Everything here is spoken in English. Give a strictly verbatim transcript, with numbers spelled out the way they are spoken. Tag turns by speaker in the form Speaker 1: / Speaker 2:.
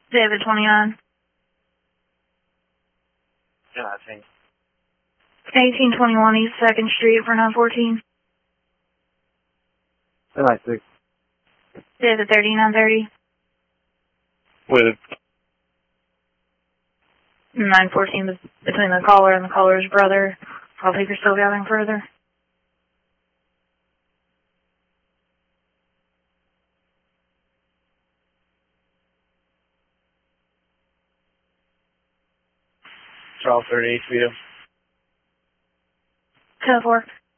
Speaker 1: David twenty-nine.
Speaker 2: Yeah, I think.
Speaker 1: eighteen twenty-one East second Street for nine fourteen.
Speaker 2: nine six.
Speaker 1: David thirty-nine thirty.
Speaker 2: With
Speaker 1: nine fourteen between the caller and the caller's brother. I'll think you're still gathering further.
Speaker 2: twelve thirty-eight for you.
Speaker 1: ten four.